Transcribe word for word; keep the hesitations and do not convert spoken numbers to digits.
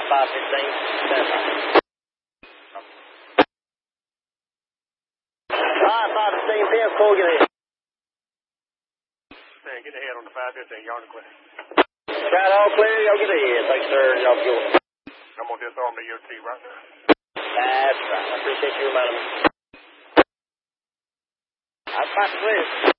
five fifteen. Alright, five fifteen, Pim's cool, get ahead. Hey, get ahead on the five fifteen, y'all clear. Got all clear, y'all get ahead. Thanks, sir. Y'all go. I'm going to disarm the E O T right now. That's right. I appreciate you reminding me. I'm five clear.